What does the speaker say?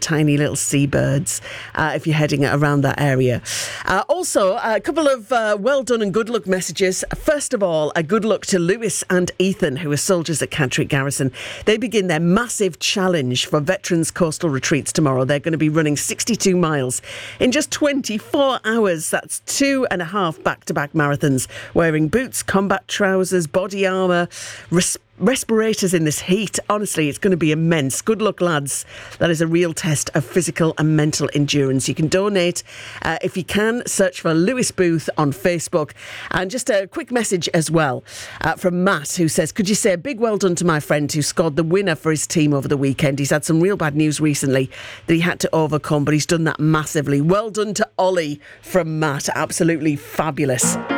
tiny little seabirds if you're heading around that area. Also, a couple of well done and good luck messages. First of all, a good luck to Lewis and Ethan, who are soldiers at Catterick Garrison. They begin their massive challenge for Veterans Coastal Retreats tomorrow. They're going to be running 62 miles in just 24 hours. That's 2.5 back-to-back marathons, wearing boots, combat trousers, body armour, respirators in this heat. Honestly, it's going to be immense. Good luck, lads. That is a real test of physical and mental endurance. You can donate if you can. Search for Lewis Booth on Facebook. And just a quick message as well from Matt, who says, could you say a big well done to my friend who scored the winner for his team over the weekend? He's had some real bad news recently that he had to overcome, but he's done that massively. Well done to Ollie from Matt. Absolutely fabulous.